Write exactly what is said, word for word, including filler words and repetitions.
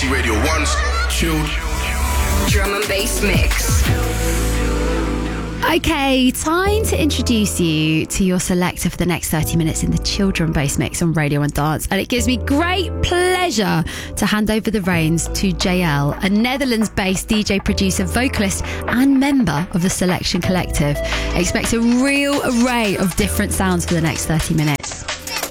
Fancy Radio One's Chilled Drum and Bass Mix. Okay, time to introduce you to your selector for the next thirty minutes in the Children Bass Mix on Radio and Dance. And it gives me great pleasure to hand over the reins to J L, a Netherlands-based D J, producer, vocalist and member of the Selection Collective. Expect a real array of different sounds for the next thirty minutes.